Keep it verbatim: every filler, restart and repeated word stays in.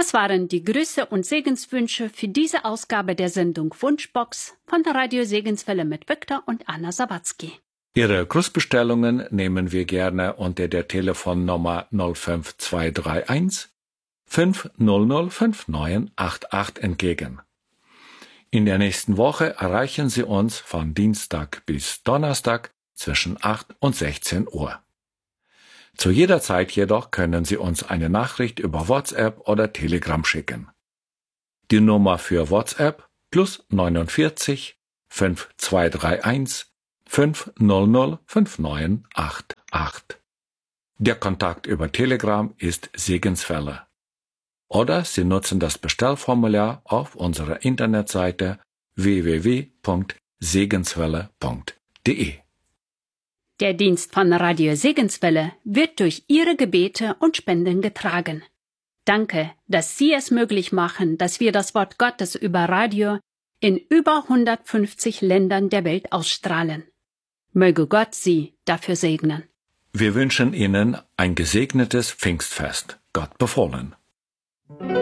Das waren die Grüße und Segenswünsche für diese Ausgabe der Sendung Wunschbox von Radio Segenswelle mit Viktor und Anna Sawatzki. Ihre Grußbestellungen nehmen wir gerne unter der Telefonnummer null fünf zwei drei eins fünf null null fünf neun acht acht entgegen. In der nächsten Woche erreichen Sie uns von Dienstag bis Donnerstag zwischen acht und sechzehn Uhr. Zu jeder Zeit jedoch können Sie uns eine Nachricht über WhatsApp oder Telegram schicken. Die Nummer für WhatsApp plus neunundvierzig fünf zwei drei eins fünf null null fünf neun acht acht. Der Kontakt über Telegram ist Segenswelle. Oder Sie nutzen das Bestellformular auf unserer Internetseite w w w punkt segenswelle punkt d e. Der Dienst von Radio Segenswelle wird durch Ihre Gebete und Spenden getragen. Danke, dass Sie es möglich machen, dass wir das Wort Gottes über Radio in über hundertfünfzig Ländern der Welt ausstrahlen. Möge Gott Sie dafür segnen. Wir wünschen Ihnen ein gesegnetes Pfingstfest. Gott befohlen.